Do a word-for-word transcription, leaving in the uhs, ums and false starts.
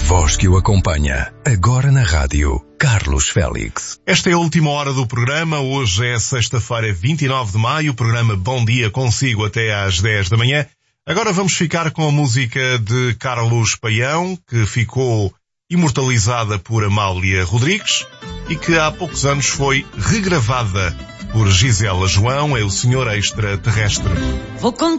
voz que o acompanha, agora na rádio, Carlos Félix. Esta é a última hora do programa. Hoje é sexta-feira, vinte e nove de maio. O programa Bom Dia consigo até às dez da manhã. Agora vamos ficar com a música de Carlos Paião, que ficou imortalizada por Amália Rodrigues e que há poucos anos foi regravada por Gisela João, é o Senhor Extraterrestre. Vou contar